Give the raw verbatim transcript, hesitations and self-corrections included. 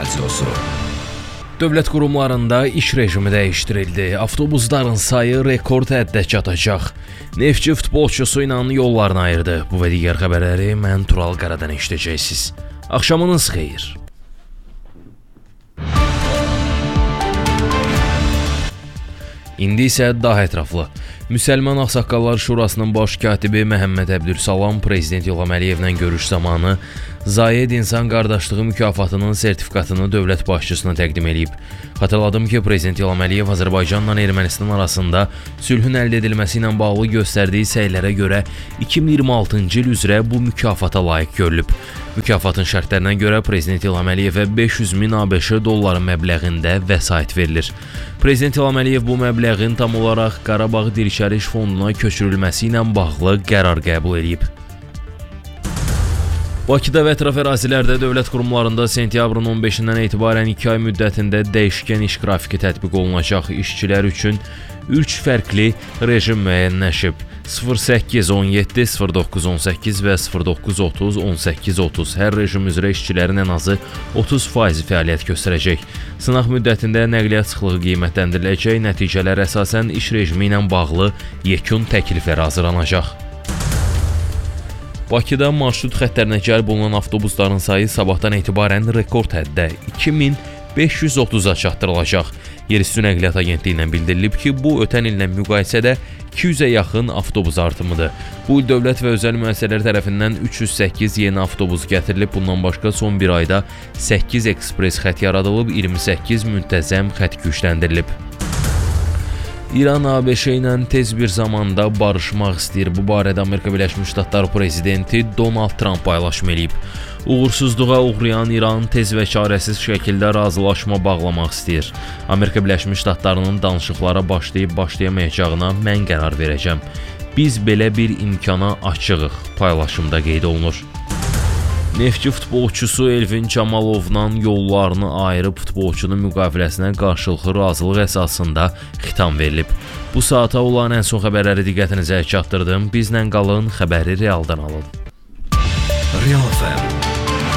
Radiosu. Dövlət qurumlarında iş rejimi dəyişdirildi. Avtobusların sayı rekord həddə çatacaq. Neftçi futbolçusu ilə yollarını ayırdı. Bu və digər xəbərləri mən Tural Qaradan eşidəcəksiniz. Axşamınız xeyir. İndi isə daha ətraflı. Müsəlman Ağsaqqallar Şurasının baş katibi Məhəmməd Əbdülsalam Prezident İlham Əliyevlə görüş zamanı Zayed İnsan Qardaşlığı mükafatının sertifikatını dövlət başçısına təqdim edib. Xatırladım ki, Prezident İlham Əliyev Azərbaycanla Ermənistan arasında sülhün əldə edilməsi ilə bağlı göstərdiyi səylərə görə iki min iyirmi altıncı il üzrə bu mükafata layiq görülüb. Mükafatın şərtlərinə görə Prezident İlham Əliyevə beş yüz min ABŞ dolları məbləğində vəsait verilir. Prezident İlham Əliyev bu məbləğin tam olaraq Qarabağ Dirçəliş Fonduna köçürülməsi ilə bağlı qərar qəbul edib. Bakıda və ətraf ərazilərdə dövlət qurumlarında sentyabrın on beşindən etibarən iki ay müddətində dəyişkən iş qrafiki tətbiq olunacaq. İşçilər üçün üç fərqli rejim müəyyənləşib. sıfır səkkiz on yeddi, sıfır doqquz on səkkiz və sıfır doqquz otuz on səkkiz otuz. Hər rejim üzrə işçilərin ən azı otuz faizi fəaliyyət göstərəcək. Sınaq müddətində nəqliyyat sıxlığı qiymətləndiriləcək, nəticələr əsasən iş rejimi ilə bağlı yekun təkliflər hazırlanacaq. Bakıda marşrut xəttlərinə cəlb olunan avtobusların sayı sabahdan etibarən rekord həddə iki min beş yüz otuza çatdırılacaq. Yerüstü Nəqliyyat Agentliyindən bildirilib ki, bu ötən illə müqayisədə iki yüzə yaxın avtobus artımıdır. Bu il dövlət və özəl müəssisələr tərəfindən üç yüz səkkiz yeni avtobus gətirilib. Bundan başqa son bir ayda səkkiz ekspres xətt yaradılıb, iyirmi səkkiz müntəzəm xətt gücləndirilib. İran ABŞ ilə tez bir zamanda barışmaq istəyir. Bu barədə Amerika Birləşmiş Ştatları prezidenti Donald Trump paylaşım edib. Uğursuzluğa uğrayan İran tez və çarəsiz şəkildə razılaşma bağlamaq istəyir. Amerika Birləşmiş Ştatlarının danışıqlara başlayıb başlayamayacağına mən qərar verəcəm. Biz belə bir imkana açığıq, paylaşımda qeyd olunur. Neftçi futbolçusu Elvin Camalovla yollarını ayırıb futbolçunun müqaviləsinə qarşılıqlı razılıq əsasında xitam verilib. Bu saata olan ən son xəbərləri diqqətinizə çatdırdım. Bizlə qalın, xəbəri realdan alın. Real F M